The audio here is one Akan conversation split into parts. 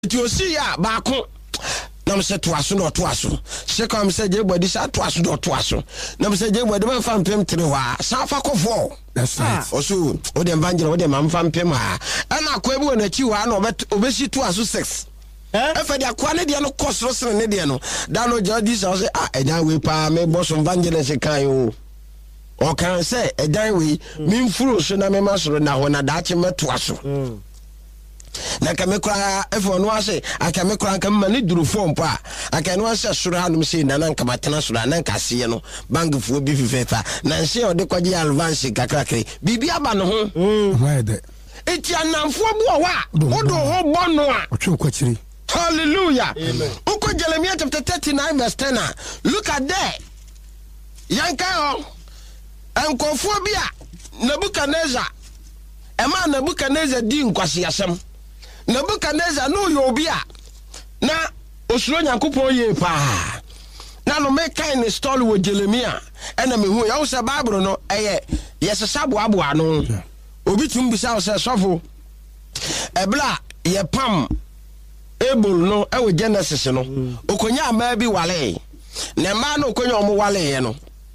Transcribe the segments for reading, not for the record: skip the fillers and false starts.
you see ya baako nam se to aso no to aso se kam se je body sa to aso no to aso nam se je body man fam pem 3 wa sa fa kofo. That's right. Also o dem evangel o dem man fam pem ha na akwa bi wona chi wa na obesi to aso 6 efe dia kwa ne dia no kosro sene ne dia no da no jadi say edan we pa me boss evangelist kan o kan say edan we me mfuro so na me masoro na ho na da che meto aso na kamekra efo no ase akamekra kamma ne duru form pa akano ase soro hanum se na nanka batena soro na nanka se no bangfo bi fifefa na nse ode kwaje advance kakrakre bibia ba no ho why that eti anamfo bo wa odo ho bono a otwe kwachiri. Hallelujah. Amen. Uko Jeremiah chapter 39 verse 10. Look at there. Yanka enkofo bia Nebuchadnezzar. Ema Nebuchadnezzar di nkwase asem. Nebuchadnezzar no yo bia na osuro Nyankopon ye pa. Na no make kind install wo Jeremiah. Ena me hu ya wo se Bible no eye yesesa boabo ano. Obi tumbisa wo se sofo. Ebla ye pam able no ewe Genesis no okonya ama bi wale na ma no okonya omo wale no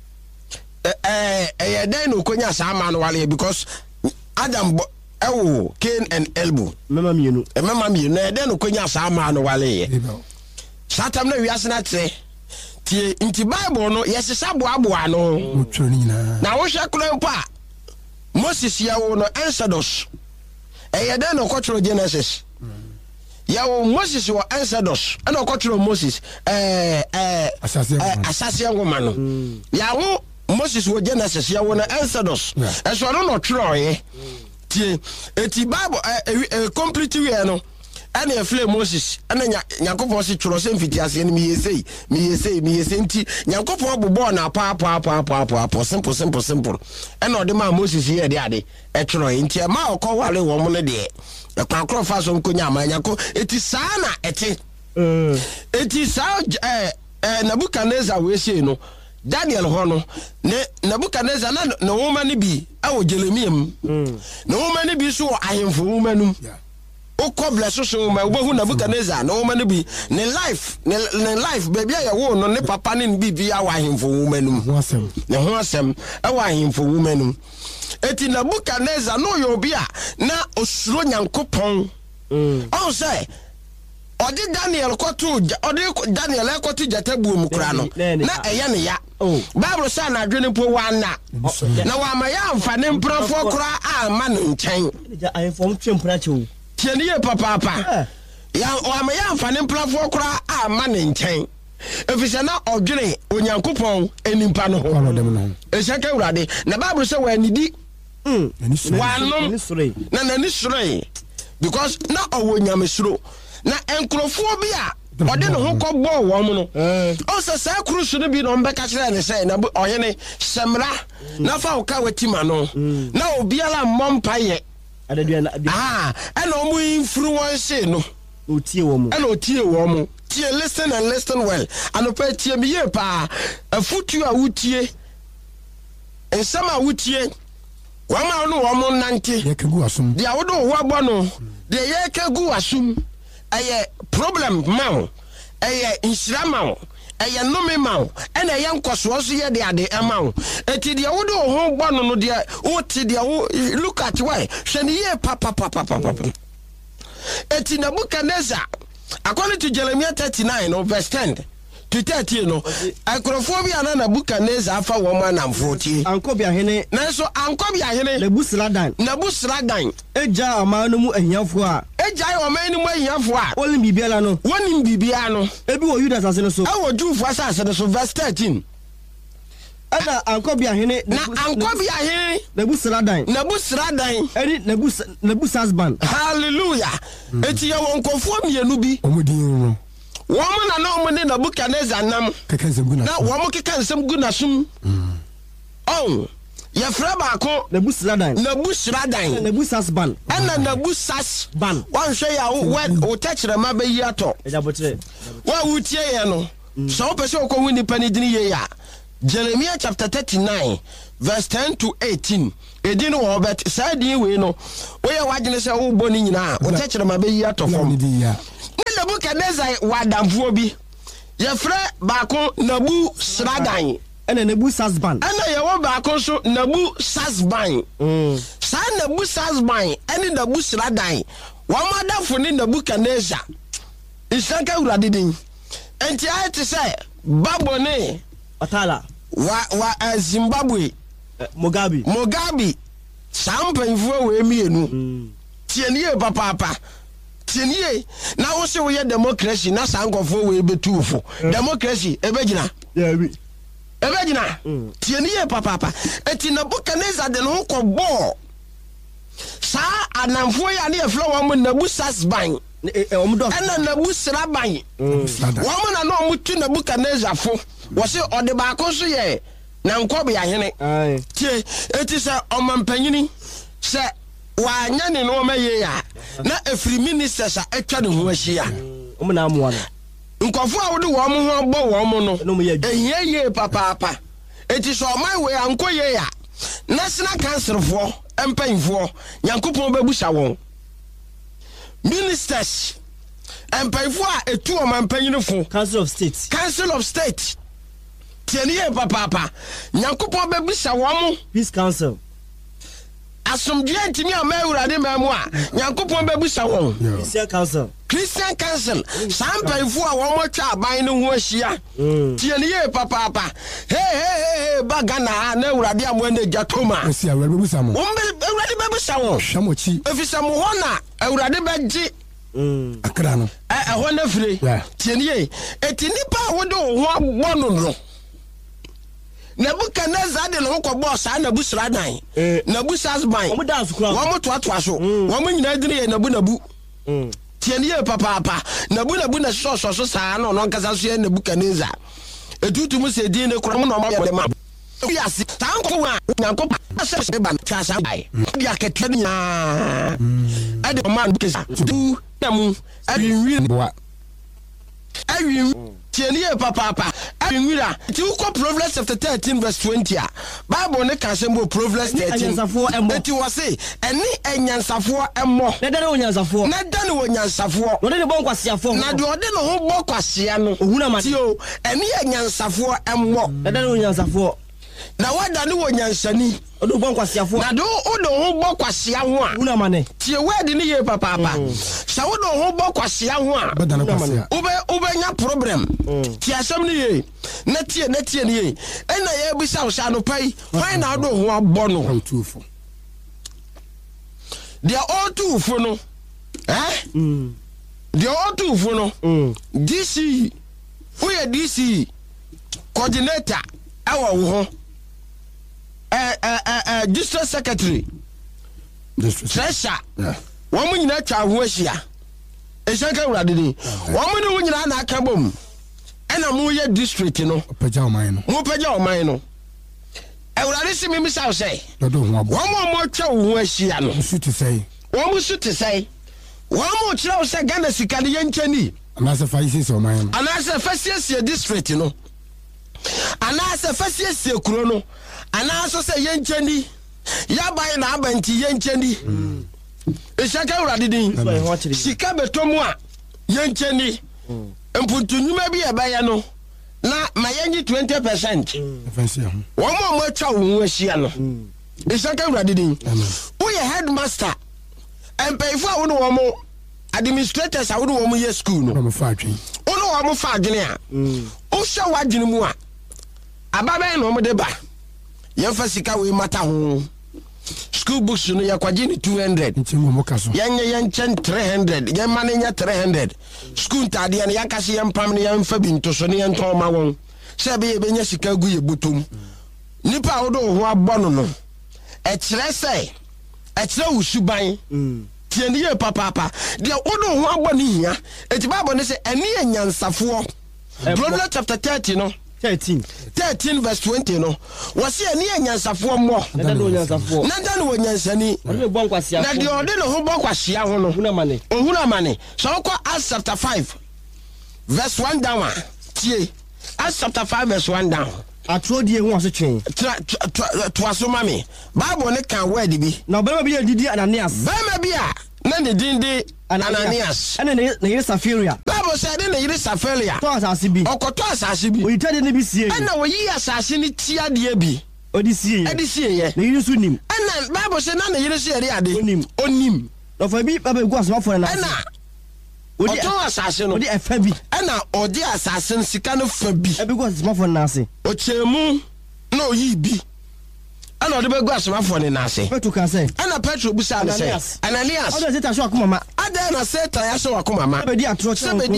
den no okonya sa ama no wale because Adam ewo Cain and Abel mema mienu na den no okonya sa ama no wale Satan na wiase na tie inti Bible no yesesa boaboa no na wo hwe kro mpa Moses yawo no Exodus den no kotro Genesis yawo Moses wa Exodus ana okotro Moses asase ngoma no yawo Moses wo Genesis yawo na Exodus eso no troye tie eti Bible complete we no ana efle Moses ana Nyankopon se tworo se mfiti ase ni me yesei nti Nyankopon bobo na pa simple ana ode ma Moses ye de ade troye nti ma okowale wo mo ne de akwa fa so nkonya amanyako eti sana eti sa Nebuchadnezzar we say no Daniel hono ne Nebuchadnezzar na woman ni bi awo Jeremiah na woman ni bi so ahemfo woman num o ko bless so ma wo hu Nebuchadnezzar na woman ni bi ne life baby ya wo no ne papa ne bi awo ahemfo woman num ne ho asem awo ahemfo woman num eti Nebuchadnezzar no yo bia na osuro Nyankopon o say odi Daniel ekotu jatabu mu kura no na eye ne ya Bible say na adwene po wana na wa ma ya amfane mprofo kura ama no nchen ayefom twempra chewu tieni ye papa ya wa ma ya amfane mprofo kura ama no nchen efise na odwene Onyankopon enimpa no ho eseke urade na Bible say wa nidi wanom na nani sure because na owo nyamesuro na enkrofo bi a ode no ho kɔbɔ wo mo no o se sa krusu no bi no mbeka kire ne sei na oyene semra na fa uka watima no na obiala mmompa ye ena omu influence no otie wo mo tie listen and listen well anopa tie mi ye pa afutu a wutie ensama wutie wama no wo mo nante yekegu asum dia wodo wo abɔ no de yekegu asum eye problem mawo eye insira mawo eye nome mawo ena eye nkoso so ye de ade emawo eti de wodo ho bɔ no de wo ti de wo look at why hwene ye papa eti Nebuchadnezzar according to Jeremiah 39 no verse 10 to 13 no akrofo bi ana Nebuchadnezzar fa wo ma namfo tie ankobia hene nanso ankobia hene Nebusradan eja amanu mu ahiafo a eja amanu mu ahiafo a wonim bibia no ebi wo Judas asase no so e wo Jufo asase no so verse 13 ana ankobia hene Nebusradan eri Nebusasban hallelujah eti ya wonkofo mienu bi omudin woman na no money Nebuchadnezzar nam na wo mo keka nsem gu na sum ye fra ba ko Nebusradan Nebusasban ana Nebusasban wan hwe ya wo techere ma ba yi ato wa wutie ye no so pese ko hu nipa ni dini ye ya Jeremiah chapter 39 verse 10 to 18 edin wo bet say din we no wo ye wagene say wo boni nyina wo techere ma ba yi ato fom Nebuchadnezzar wadamfo bi yefre baako Nabu Sradan ene Nabu Sasban ene yewo baako so Nabu Sasban sa Nabu Sasban ene Nabu Sradan wamadafo ni Nebuchadnezzar isanka urade din enti ayete say babone Atala wa Zimbabwe Mugabe sampanfo we mienu tienie papa tienie na wo se wo ye democracy na sankofo we betufo democracy ebegina tienie papa eti Nebuchadnezzar de no ko bo sa anamfo ya na eflo wo Nabu Sasban ena Nabu Sraban wo na no mutu Nebuchadnezzar fo wo se ode ba ko so ye na nkobe ya hene tie eti se omampanyini se wa nya ne no maye ya na efri ministers a atwa ne ho ahia na amoa no nkofo a wode wo mo ho bo wo mo no ehiyeye papa eti so man we ankoye ya national council for empanfo yankopon babusa won ministers empanfo a etu omampanyini fo council of state tieniye papa yankopon babusa wo mo peace council asomdwe ntimi amawurade mamu a yankopon babusa won Christian council sampanfo a wo motwa aban no ho ahia tieniye papa hey bagana na urade amwende jatoma esi awurade babusa mo urade babusa won hwamochi efisa mo hona urade baji akra no ho na fire tieniye eti nipa wo do ho abono no Nebuchadnezzar de no ko boss Nabu Sradan Nabu Sasban wo dance kura wo to so wo nyina dine Nabu tieniye papa Nabu na so saa no nkasa so ye Nebuchadnezzar etutu mu se din ne kura mu no ma de ma yasi tanko wa nyanko se ba chasa bai dia ketia nya ade man kesa du namu awi boa awi tieniye papa awira ti uko Proverbs chapter 13 verse 20 a Bible ne ka sembo Proverbs 13 eti wose eni enyansafo emmo na dane onyansafo na de bon kwasiafo na de ode no ho bo kwasia no ohuna ma ti o eni enyansafo emmo na dane onyansafo na wada ne wonyansani odo bon kwasiafo na do odo ho bo kwasia ho a ohuna ma ne ti e word ne ye papa sa wodo ho bo kwasia ho a badana kwasia ube nya problem ti asem ne ye na tie ne ye ena ye bisa wo sha no pai why na do ho abo no tufo dia all tufo no dia all tufo no DC who ye DC coordinator awo wo district secretary treasurer wo nyina twa ho ahia esanka urade ni wo ne wo nyina na aka bom ena mo ye district no pagya o man no urade si mi misa say dodo ho abo wo twa ho ahia no su ti say wo mo kira wo say Ghana sika de yenchani anase fa isi so man no anase fa sie district no anase fa sie kuro no anase say yenchani ya bai na abanti yenchani esaka urade din sika betomu a yenchani empuntu nyuma bi ebaya no na mayenyi 20% wo mo atwa wo ahia no esaka urade din wo ye headmaster empayfo a wo no wo mo administrators a wo no wo mo ye school no mo fa adwen wo mo fa adwen a wo hwe wadwen mu a ababen no mo de ba yemfa sika we mata ho school books no yakwaje ni 200 ntimu mo kaso yenchen 300 yen manenya 300 school tade ya yakase yempam ne yemfa binto so ne yenton ma won se be yebenya sika gu ye botom nipa wodo ho abono no e kire usuban tieni ye papa de wodo ho abono hia eti Bible ne se eni enyansafo Proverbs chapter 30 no 13 verse 20 no wasi eni enyansafo mo na dan wo nyansani na de ode no ho bo kwasia ho no ohuna mane so ko Acts chapter 5 verse 1 down tie Acts chapter 5 verse 1 down atrodie ho asotwen to asoma me Bible ne kan word bi na obema bi didi Ananias bema bi a na ne dindi Ananias ana ne Safiria Bible ɔne ne yere Safelia to asase bi ɔkɔtɔ asase bi oyitade ne bi sie ɛna oyi asase ne tia de bi odi sie ye ne yiri so nim ɛna Bible say na ne yere so yɛre ade onim no fa bi baba gu asomafo na ɛna ɔtɔn asase no odi ɛfa bi ɛna ɔde asase no sika no fa bi ebi gu asomafo na ase ɔkyɛmu na oyi bi ɛna ɔde bɛgu asomafo ne na ase Petro ka sɛ ɛna Petro busa ne sɛ Ananias ɔde sɛ ta so akoma ma ada na Satan ya so akoma ma bedi atoro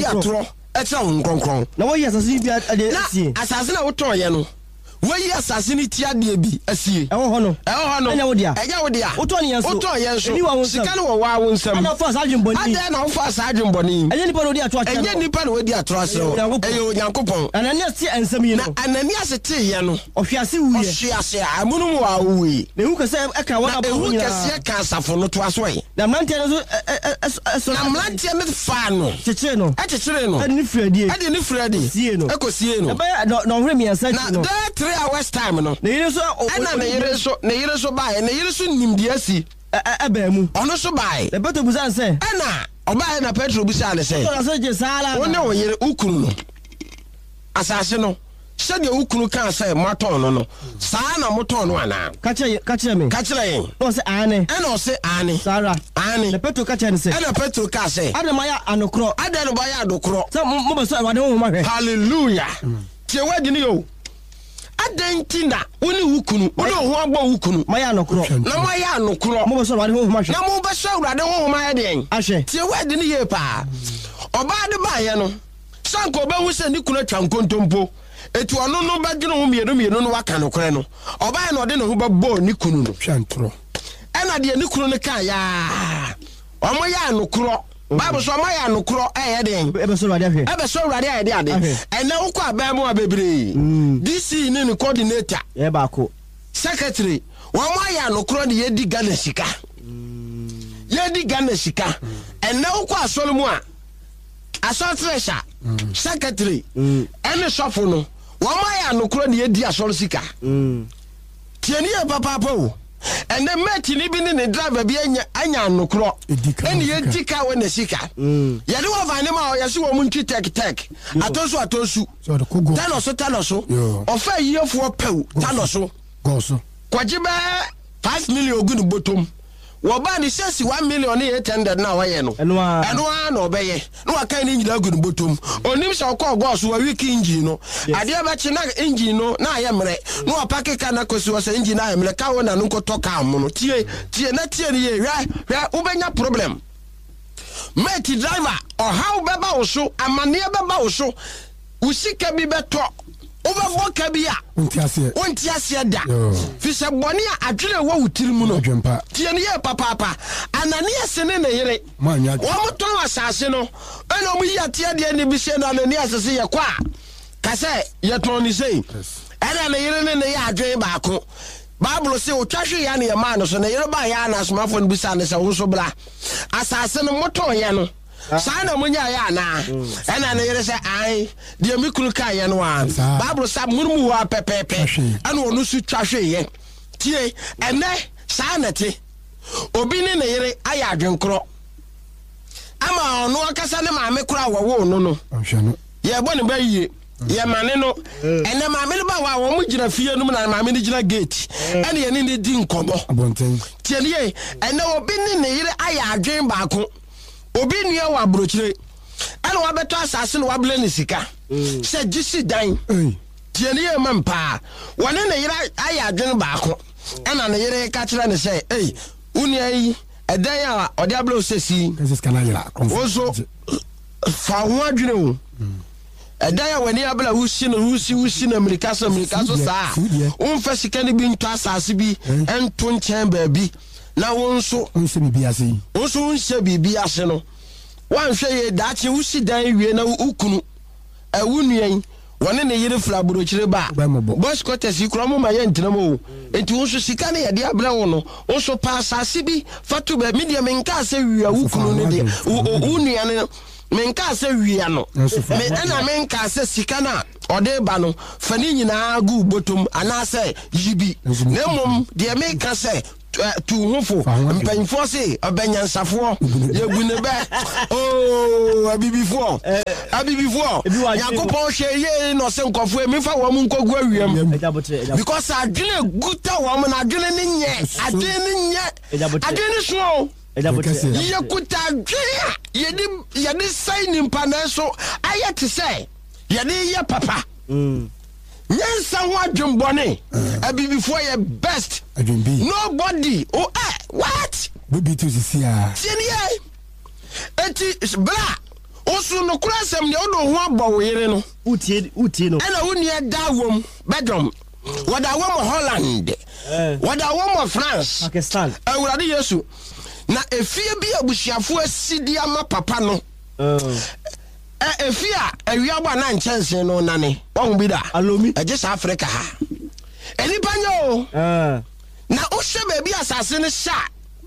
ɛkyerɛ wo nkronkron na wɔyi asase bi ade asie na asase na wotɔn yɛ no wɔyi asase ne tia de bi asie ɛwɔ hɔ no ɛnya wo dia wotɔn yɛn so sika no wɔ wa wo nsam ana fa sa adwembɔni ada na wo fa sa adwembɔni ɛnyɛ nipa na odi atoro akyɛ ɛnyɛ nipa na odi atoro akyɛ ɛyɛ Onyankopɔn Ananias ti ansɛm yi no na Ananias te yɛ no ɔhwiase wuye ɔhwiase amunum wa wuye na ehu kɛsɛ ɛka wɔn abɔ ehu kɛsɛ ka asafo no to aso yi na mlantia no so na mlantia no fa no kyekye no ɛde ne firadi sie no ɛkɔsie no ɛbɛyɛ na ɔhwɛ miɛnsa na no 3 hours time no na yere so ɛna ne yere so bae na yere so nimdeɛ asi ɛbɛɛ mu ɔno so bae na Petro busa sɛ ɛna ɔbae na Petro busa ne sɛ wo ne wo yere wokunu no asase no sɛdeɛ wokunu kaa sɛ moatɔn no no saa na motɔn no anaa ka kyerɛ me ka kyerɛ yɛn na ɔsɛ ane ɛna ɔsɛ ane sara ane na Petro ka kyerɛ ne sɛ ɛna Petro kaa sɛ ade ma yɛ anokorɔ ada no bayɛ adokorɔ sɛ mobɛsɔ Awurade ho homa hwɛ hallelujah tie wadi ne yo adan ti na wo ne wo kunu wo ne ho abɔ wo kunu ma yɛ anokorɔ na ma yɛ anokorɔ mobɛsɔ Awurade ho homa hwɛ na mo bɛsɔ Awurade ho homa yɛ den ahwɛ tie wadi ne ye pa ɔbaa de baayɛ no sanko bɛhu sɛ ne kunu atwa nkontompo etu ɔno no bɛdwene ho mienu no waka no korɛ no ɔbaa na ɔde ne ho bɛbɔ ne kunu no twantoro ɛna deɛ ne kunu no ka ya ɔmo yɛ anokorɔ Bible so ɔmo yɛ anokorɔ ɛyɛ den ɛbɛsɔ Awurade ayɛ de ade ɛnɛ wokɔ abɛn mu bebree DC ne ne coordinator yɛ baako secretary wɔn ayɛ anokorɔ de yɛdi Ghana sika ɛnɛ wokɔ asɔre mu a asɔtresha secretary ɛne sɔfo no wɔn ayɛ anokorɔ de yɛdi asɔre sika tiɛni yɛ papaapa o ɛnɛ mɛti ni bi ne driver bi anya anokorɔ ɛne yɛdi ka wɔ ne sika yɛde wɔ vane ma yɛse wɔ mu ntwi tek atɔnso tano so ɔfa yiyefoɔ pɛw tano so kɔgye bɛɛ 5 million ogu ne bɔtɔm wɔba ne sɛsi 1 million ne 800 na wɔyɛ no ɛno na ɔbɛyɛ na waka ne nyina agu ne bɔtɔm onim sɛ ɔkɔ ɔgɔ so wawiki engine no adeɛ bɛkye na engine no na ayɛ mmerɛ na wɔpake ka na kɔsi wɔ sɛ engine na ayɛ mmerɛ ka wo na no nkɔtɔ ka mo no tie na tie ne yɛ hwɛ wobɛnya problem mate driver ɔhaw bɛba wo so amanneɛ bɛba wo so wo sika bi bɛtɔ wobɛbɔ ka bi a wonti aseɛ da fi sɛ bɔne a adwene wɔ wo tiri mu no tie ne yɛ papaapa Ananias ne ne yere wɔmotɔn asase no ɛna ɔmo yi ateɛ deɛ ne bi hyɛ no Ananias sɛ yɛkɔ a ka sɛ yɛtɔn ne sei ɛna ne yere ne ne yɛ adwene baako Bible say otwa hwe ya ne yɛma no so ne yere ba ya na asomafo no bisa ne sɛ wo so bra asase no motɔn yɛ no saa na munya ya na ɛna ne yere sɛ ai deɛ me kunu ka yɛ no a Bible sa murmu wa pɛpɛpɛ ɛna ɔno so twa hwe yɛ tie ɛnɛ saa na te obi ne yere ayɛ adwenkorɔ ama ɔno akasa ne maame kora wɔwo no no yɛbɔ ne ba yie yɛmane no ɛnɛ maame no ba wa wɔn gyina fie no mu na maame no gyina gate ɛna yɛne ne di nkɔmmɔ tie ne ɛnɛ obi ne yere ayɛ adwen baako obi nua wɔ aburokyire ɛna wabɛtɔ asase no wabele ne sika sɛ gyesi dan tie ne yɛ mampa wɔne ne yere ayɛ adwen baako ɛna ne yere ka kyerɛ ne sɛ unia yi ɛdan a ɔde abele osesi woso fa ho adwene o ɛdan a wani abele wusi na Amerika so saa womfa sika ne bi ntɔ asase bi ɛnto nkyɛn baabi na wonso unse bibi ase no wanhwɛ ye daakye wusi dan wie na ukunu awunuan wɔne ne yere fla burokyire ba boss quarters ikromo ma ye ntenam o enti wonso sika ne yɛde abrɛ wo no wonso pa asase bi fatu ba media menka sɛ wia ukunu ne de unuan ne menka sɛ wia no me ɛna menka sɛ sika na ɔde ba no fani nyinaa gu botom anase yibi na mom de menka sɛ tu hofo mpanyfo se obenyansafo yegune be oh abibifo yakopon hwe ye no se nkofo emi fa wo mu nkogu awiem because adwene guta wo mu na adwene ne nye adwene so ye kuta adwene yedi sign mpa na so ayete say yedi ye papa Nyansa ho adwembone abibifo ye best nobody what baby to see ya tinie eti bra osu no kurasem ne odo ho abawo yere no utie no ana woni dawom bedom wadawom Holland wadawom France Pakistan awurade Yesu na efie bi abusuafo asidi ama papa no efia ewiaba na nchense no nane won bi da alomi ejesa Africa ha enipa nyo na o hwe baby asase ne sha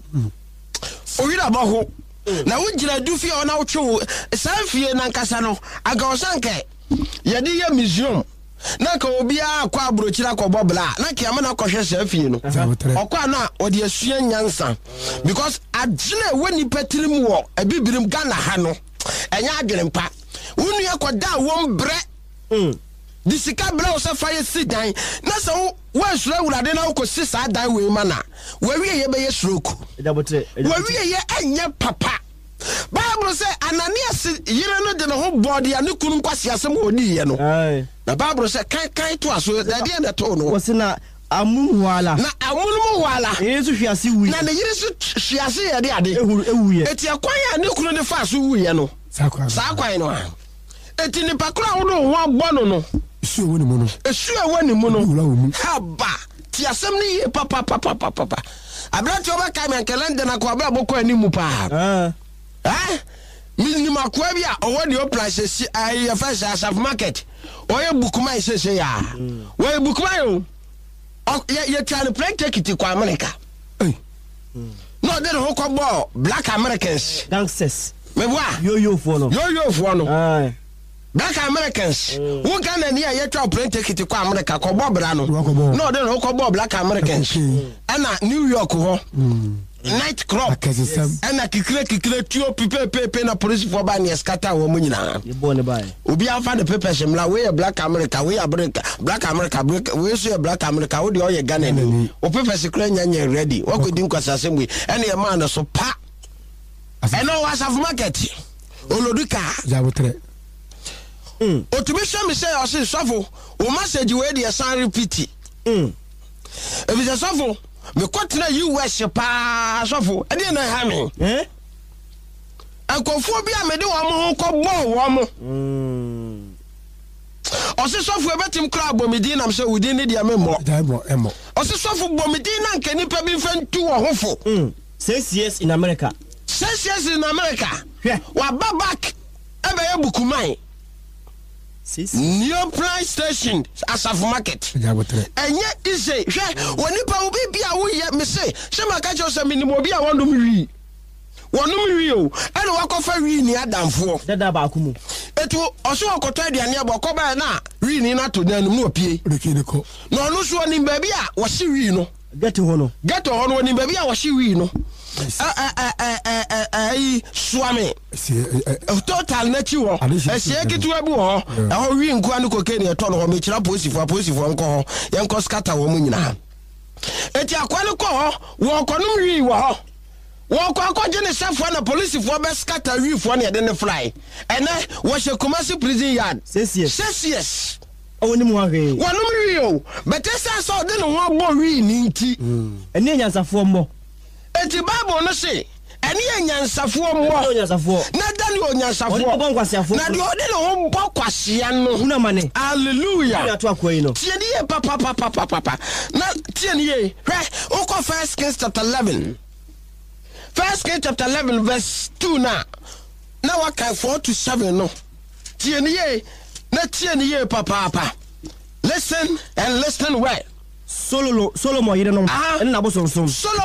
owira baho na wujira dufia ona wotwe sanfie na nkasa no aga osanke yedi ye museum na ka obi akwa abrochira ko bobla na ka yama na kohwe sanfie no okwa na odi asua nyansa because adjene woni patirim wo abibirim Ghana ha no enya adwerempa wonu yakoda won bre disika bre o se faye sidan na se wo sura wurade na ko sisa dan we mana wawie ye be ye stroke wawie ye enye papa Bible say Ananias yire no de no ho body ani kunu kwase asem oni ye no na Bible say kan to aso da de na to no wo se na amun wala yesu hwiase wi na ne yire so hwiase ye de ade ewu ye eti akwan ya ne kunu ne fa so wu ye no sa kwan no eti ni pakura wo no ho agbo no esu ewani mu no haba ti asem ni ye papa abrati oba ka me kalenda na kwa ba boko ani mu pa mi makwa bia owo de price si ai first asaf market oye bukuma isese ya we bukuma yo ye try to play take it kwa America no de ho ko bo black Americans gangsters me bua yo fo no black Americans who Ghana ni ye try play take it kwa America ko bo bra no no de ho ko bo black Americans ana New York ho night club ana kikire tuo pepe na police for ba ni scatter wo munyina ye bo ne bai obi afa the paper shemla we black America we black America we so black America we dey Ghana ni o paper secure nyanya ready wo go din kwasase mwe ene ye man so pa eno was of market oloduka jabotre automation me say o se sofo o message we dey san repeat ebi se sofo me kwatena US pa sofo e dey na ha me akofo bi amede wo mo ko bo wo mo o se sofo ebetim kra bomedi na mse wudi ne dia memmo o se sofo bomedi na nka nipa bi mfantu wo hofo 6 years in America wa back ebe ye bukumai New price station as of market. Enye ise hwe wonipa obi bia wo ye me se maka cho se minimo bia wonu mi wi o ene wakofa wi ni adamfo dada ba akumu etu oso okoto aduane aboko ba na wi ni na to nanum no opie rekiniko no no so ni ba bia wo se wi no geto ho no ni ba bia wo se wi no swami total na chi wo ehie kitua bi wo ho wi nko anu kokeni eto no ho me kira posifo nko yenko scatter wo munyina eti akwale ko ho wo konum wi wo ho wo ko akogye ne sefo na police fo be scatter wi fo na de ne fly ene wo hye Kumasi prison yard 6 years awoni mu ahwe wonum wi o betesa so de no ho agbo wi ni nti ene nyansafo mo eti Bible no say eni enyansafo mo na dani onyansafo na de ode no bo kwasea no una mane hallelujah ya to akoyi no tie ni papa na tie ni hwe oko 1 Kings chapter 11 verse 2 na waka 4 to 7 no tie ni papa listen and listen well Solomon yerenom ene na bosonsom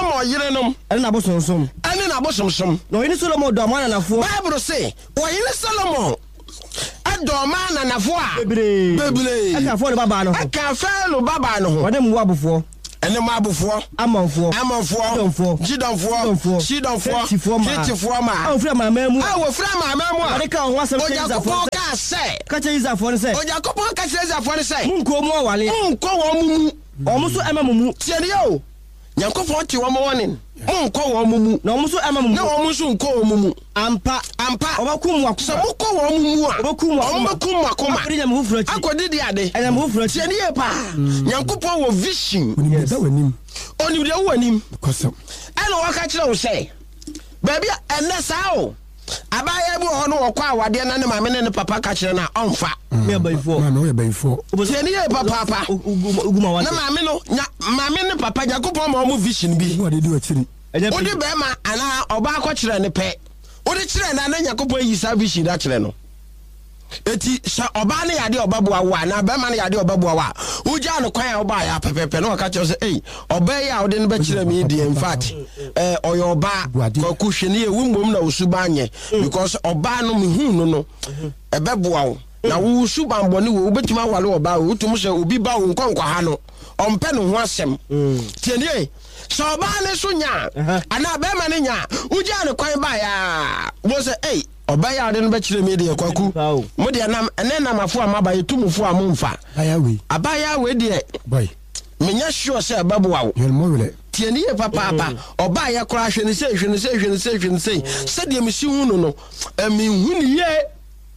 no ene Solomon do amana na fo Bible say o ene Solomon adoma na nafo a bebre aka fo le baba no ho wode mu abofo ene mabufo amanfo jidonfo hitifoɔ ma ofra mamamu Odika ho asem Ojakopon ka say kacha Israfo ne say Ojakopon ka say Israfo ne say munko mu awale munko wo mumu omuso emamumu tiene yo Nyankopon ti wo mo wonin munko wo mumu na omuso emamumu na omuso nko wo mumu ampa obakum wakuma so muko wo mumu a obakum wakuma akodi mu furo ti akodi di ade enya mu furo ti tiene ye pa Nyankopon wo vision oni de wo anim kosam eno waka kire wo say baby enne sao abaya bi ho no wokọ awade na ne mame ne papa ka kire na onfa me bayfo na no ye bayfo tiene ye papa uguma wa na mame no mame ne papa Jakopon ma omo vision bi wo de di akiri odi be ma ana oba akọ kire ne pe odi kire na na Jakopon yi sa vision da kire no eti sha oba ne yade obaboa wa na be ma ne yade obaboa wa uja no kwan oba ya pepepe no ka kire say oba ya odi ne be kire me di in fact oyo oba ko kuhwene ye wumbom na osuba anye because oba no me no ebeboa wo na wo suba mbone wo betima wale oba wo tum se obi ba wo nkonkwa ha no ompe no ho asem tienie so oba ne so nya ana be ma ne nya uja no kwan ba ya wo se oba ya ade no be kire me de kwaku mo de nam ene namafo amaba yetumufo amomfa abaya we de boy menya sure say abeboa wo yelmo tieni ye papa oba ya kora hwene sei se de mesi hu no mi hu ni ye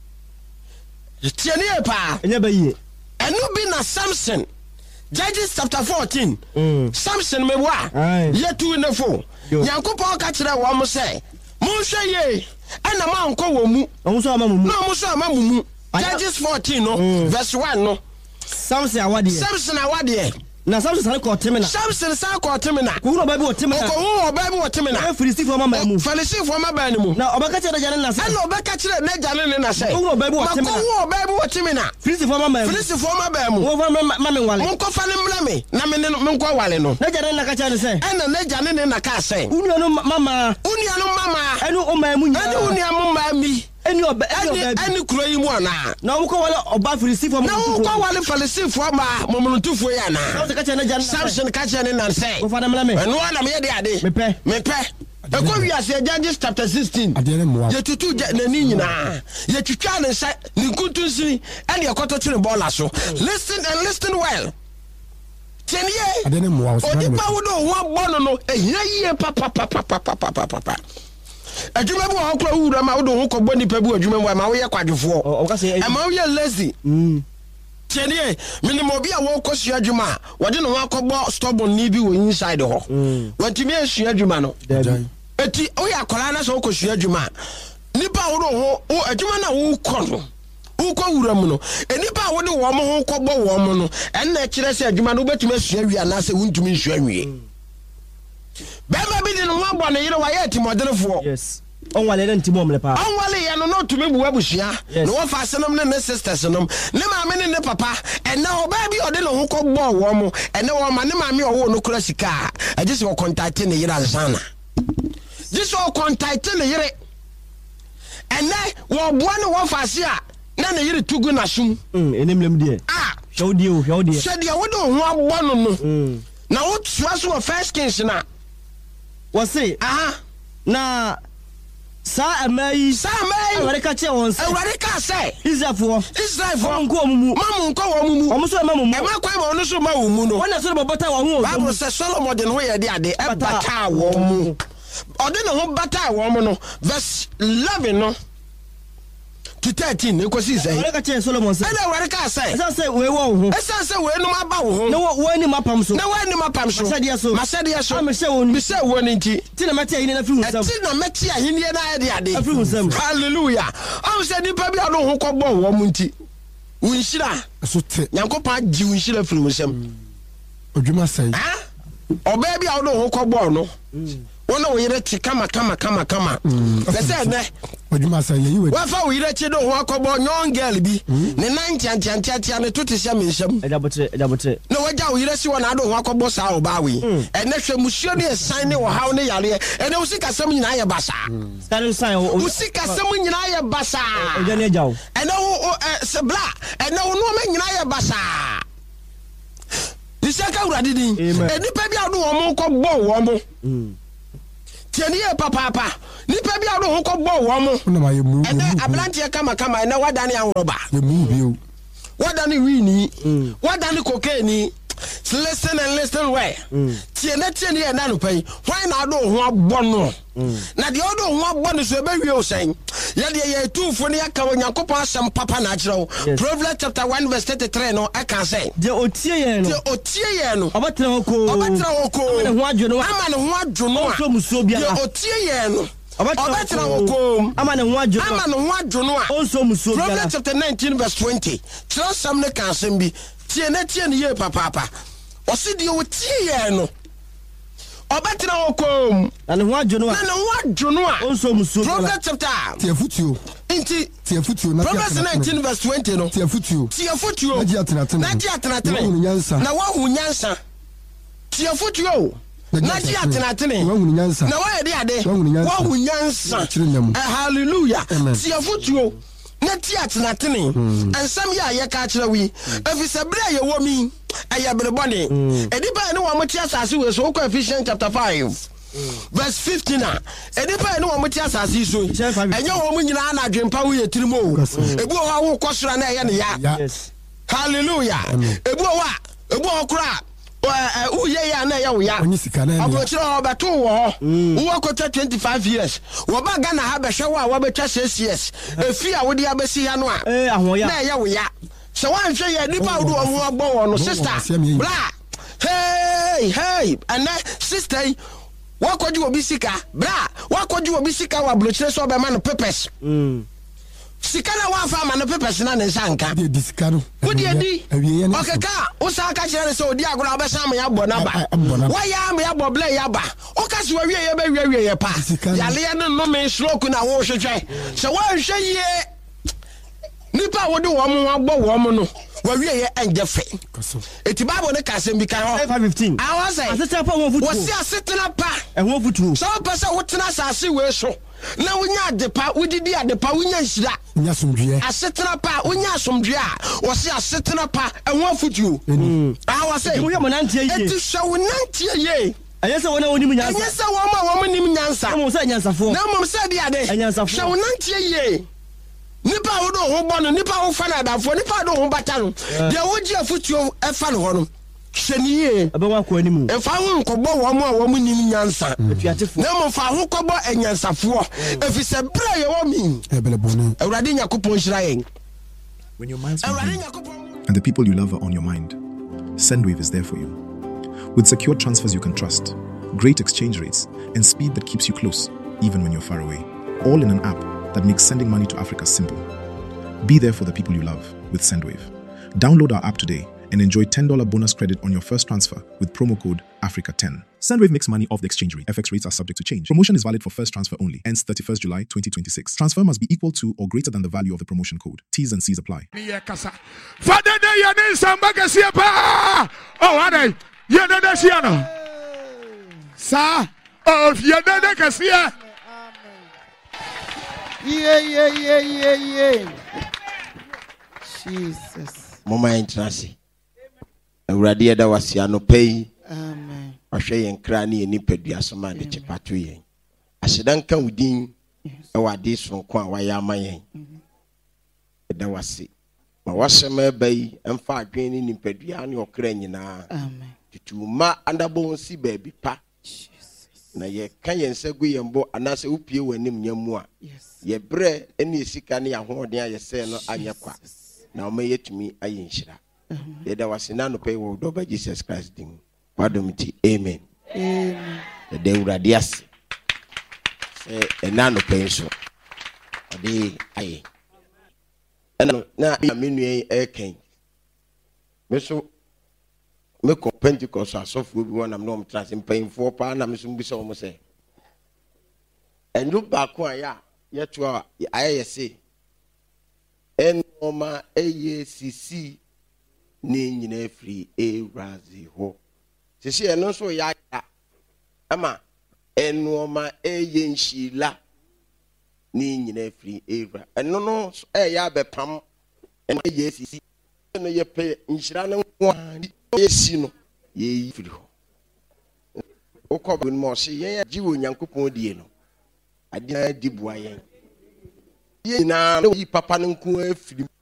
tieni ye pa enya baye enu bi na Samson Judges chapter 14 Samson mebwa yetu nefo Nyankopon ka kire wo mo se mo hwe ye ana ma nko wo mu omuso amamumu Judges 14 no verse 1 no Samson awade na Samson san ko temina ko hu oba bi wo temina Filistifo mama mu na oba ka kire na sai ana oba ka kire na jane ne na sai ko hu oba bi wo temina Filistifo mama mu wo mama wale mo ko fa ne mla me na me ne ko wale no na jane na ka kire sai ana na jane ne na ka sai unu mama enu o ma mu nya enu unu mama mi eni kuro yi mu ana na wo ko wale oba Filistifo na wo ko wale Filistifo ma momonotufo ya na Samson ka kire ne na sai wo fa na mla me enu ana me de ade mepe eko wi ase Judges chapter 16 ye tutu na ni nyina ye twitwa ne sai ni kuntunsi ene ekoto twene bola so listen well tienie odipa wo do ho bono no ehia yie papa adwuma bi wo kora wura ma wo do ho kɔbɔ nipa bi adwuma mu ma wo ye kwadwefo ma wo ye lazy tienie minimo bi a wo kɔsua adwuma wɔde no ho akɔbɔ stubborn ni bi wo inside ho wɔntimi asua adwuma no eti o ya akɔla na so wo kɔsua adwuma nipa wo do ho adwuma na wo kɔ no uko wura mu no enipa wo de wo mo ho kɔbɔ wo mo no enna kire se adwuma no betuma asua wi ana se wuntumi nsua wi bema bi de no abɔ ne yire wa ye timoderefo yes onwale na ntimo omle pa onwale ya no no tumi bu abusua no wo fa senom ne sisters nom ne maame ne papa enna oba bi ode no ho kɔbɔ wo mo enna wo ma ne maame wo no kura sika agye se wo contact ne yire ansana gye wo contact ne yire enna wo boa ne wo fa se a na ne yire tugu na sum enemlem de hwodie hwodie wo do ho abɔ no no na wo tua so wo First Kings na wo se na sa amai aware ka che won se aware ka se Israelfo nko omumu mamu nko wo mumu omuso mamumu e ma kwa ma onu so ma wo mu no wona so bobata wo ho Bible say Solomon de no ye de ade e bata wo mu ode no ho bata wo mu no verse 11 no to 13 ne ko si say aware ka che Solomon se na aware ka say esa say we wo ho esa say we no aba wo ho na wo ni mapam so masade so me se wo ni nti ti na meti ahini na fi husam ti na meti ahini na de ade afi husam hallelujah am se ni pa bi ado ho kɔbɔ wo mu nti wunhyira so te Nyankopɔn agi wunhyira firi husam odwuma sai oba bi ado ho kɔbɔ no wona wo yire ti kama pese ne odwuma sai yi we wa fa wo yire ti do ho akɔbɔ young girl bi ne nantiantiantia ne tuti sha menhyam edabotre na waja wo yire si wona ado ho akɔbɔ saa oba we ene hwɛ musuo ne san ne wo haw ne yare ene wo sika sam nyina ye basa starting sign wo sika sam nyina ye basa ojane ajaw ene wo se bla ene wo no ma nyina ye basa Yɛnhyɛ awurade din enipa bi a ɔdo wɔn kɔbɔ wɔn tiɛni papa nipa bi a ɔdo wɔn kɔbɔ wɔn ɛnɛ abranteɛ kama ɛnɛ wadane ahoroba wadane wini wadane kokaini. Listen and listen well. Tieni e nanu pay. Why na do ho abɔ no? Na de odo ho abɔ no so be wi o sen. Ya de ye tu fo ne aka Onyankopɔn asɛm papa na kyerɛw. Proverbs chapter 1 verse 33 no aka say. De otie ye no. Obatena hoko. Ama ne ho adwo no. De otie ye no. Obatena hoko. Ama ne ho adwo no. Onso muso bia. Proverbs chapter 19 verse 20. Kyerɛw sam ne ka asɛm bi. Tiene ye papa. Osi di o tie no. Obatena hokom. Na ne ho adwono a. Onso muso. Proverbs chapter. Tiafutuo. Inti tiafutuo na Proverbs 19 verse 20 no. Tiafutuo. Na ji atenatene. Na wa hu nyansa. Tiafutuo. Na ji atenatene. Na wa ye de ade. Wa hu nyansa. Hallelujah. Tiafutuo. Neti atenatene ansam ya yeka kyerɛ wi efise bre ye wo mi ayabrebone edipa ne wo moti asase we so ko Ephesians chapter 5 verse 15 edipa ne wo moti asase so enye wo mu nyina na adwempa wo yetirimo ebu ho wo kosora na ye ne ya hallelujah ebu ho kora uye ya na ya wo ya abochiro obeto wo wo kota 25 years wo ba Ghana ha behwe wo a wo betwa 6 years efi a wo de abesi ya no a na ya wo ya so wan hwe ya nipa wo do wo agbo wo no sister bra hey and sister wakoju obi sika bra wakoju obi sika wa blochire so be ma no purpose sikana wa fa ma no pepes na ne nsanka di sikano wodi edi okeka usa ka kire se odi agora obesa ma ya bɔ na ba wa ya ma ya bɔ ble ya ba o ka se wa wie ye ba wie ye pa ya le ne no me stroke na wo hwehwe se wa hwɛ ye nipa wo de wo mo agbɔ wo mo no wa wie ye anje fe eti bible ne ka se bi kan ho 5:15 I was say aseta pa wo futu wo si asetena pa ho futu so pese wo tena asase we so na wonya adepa wodidi adepa wonya nhira nya somdue asetena pa wonya somdue a wo se asetena pa ho afutuo I was say wo yɛ monantie ye eti hwɛ wo nantie ye ayese wona wonim nyansa ayese wo ma nim nyansa na mo se nyansafo na mo se di ade hwɛ wo nantie ye nipa wo do ho bɔ no nipa wo fa na adafo nipa do ho bata no de wogi afutuo ɛfa no ho no hwɛniye abawa ko animu ɛfa ho nkɔbɔ wo mo a wo nim nyansa na mo fa ho kɔbɔ anyansafo efisɛ bra ye wo mi ebelebone awurade nyakopɔn hyira yɛn when your mind's and the people you love are on your mind. Sendwave is there for you. With secure transfers you can trust, great exchange rates, and speed that keeps you close even when you're far away. All in an app that makes sending money to Africa simple. Be there for the people you love with Sendwave. Download our app today and enjoy $10 bonus credit on your first transfer with promo code Africa10. Sendwave makes money off the exchange rate. FX rates are subject to change. Promotion is valid for first transfer only. Ends 31st July 2026. Transfer must be equal to or greater than the value of the promotion code. T's and C's apply. Jesus. Mama entrance. Awurade yɛda wase anɔpa yi. Amen. Ɔhwɛ yɛn kra ne yɛn nipadua so ma de kyepato yɛn. Ahyedanka wodin ɛwɔ ade sonko a wayɛ ama yɛn. Yɛda wase. Ma wasɛm ɛba yi ɛmfa adwene ne nipadua ne ɔkra nyinaa. Amen. Tutuma andabo nsi baabi pa. Na yɛka yɛn nsa gu yɛn bɔ anaasɛ wopie wɔ anim nyamu a. Yɛbrɛ ɛne esika ne ahoɔden a yɛsɛ no anyɛ kwa. Na ɔma yɛtumi ayɛ nhyira. Yɛda wase na no pay wo do Jesus Christ din. Wadom ti amen. Amen. Yɛda Awurade ase. Sɛ ɛna no pay so. Ɔde ayɛ. Ɛna na menua ɛkɛn. Me so me ko Pentecost asɔfo bi wonam na ɔmtra se mpanyimfo pa na me so mbi sɛ ɔmo sɛ. Ɛnu baako a ya yɛto a ayɛ se. Enoma ACC ne nyina free Erazi ho. Sisi eno so ya ama enoma yenshila ne nyina free Era. Eno no ya bepam eno ACC eno ye pe nhyira ne ho yesi no ye firi ho okọ bu mo se yen agi wo Nyankopɔn die no ade di bua yen ye na yi papa no nko afiri